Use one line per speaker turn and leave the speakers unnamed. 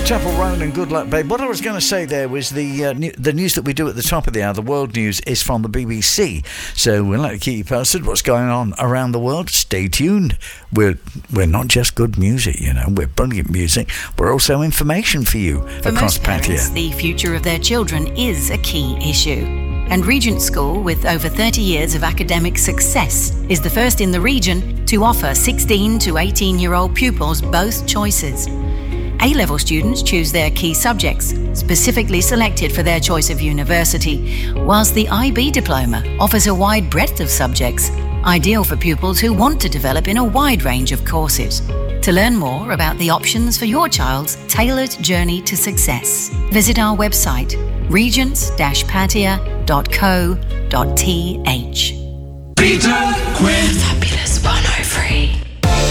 Chapel Roan and Good Luck Babe. What I was going to say there was the news that we do at the top of the hour, the world news, is from the BBC. So we'd like to keep you posted what's going on around the world. Stay tuned. We're not just good music, you know. We're brilliant music. We're also information for you
for
across
most parents,
Pattaya.
The future of their children is a key issue. And Regent School, with over 30 years of academic success, is the first in the region to offer 16 to 18-year-old pupils both choices. A-level students choose their key subjects, specifically selected for their choice of university, whilst the IB diploma offers a wide breadth of subjects, ideal for pupils who want to develop in a wide range of courses. To learn more about the options for your child's tailored journey to success, visit our website, regents-pattaya.co.th.
Peter Quinn.
Fabulous 103.